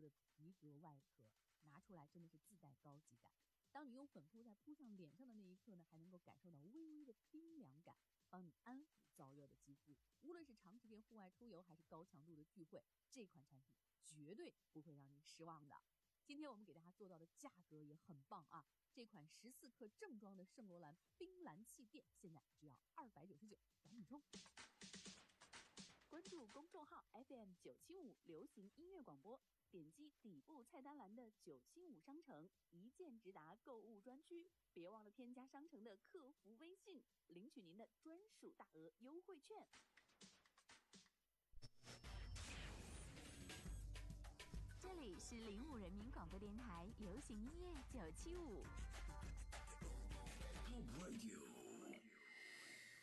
的皮革外壳，拿出来真的是自带高级感。当你用粉扑在扑上脸上的那一刻呢，还能够感受到微微的冰凉感，帮你安抚燥热的肌肤。无论是长时间户外出游还是高强度的聚会，这款产品绝对不会让你失望的。今天我们给大家做到的价格也很棒啊！这款14克正装的圣罗兰冰蓝气垫现在只要299，赶紧冲！关注公众号 FM975 流行音乐广播，点击底部菜单栏的975商城，一键直达购物专区。别忘了添加商城的客服微信，领取您的专属大额优惠券。 这里是05人民广播电台流行音乐975。 Top Radio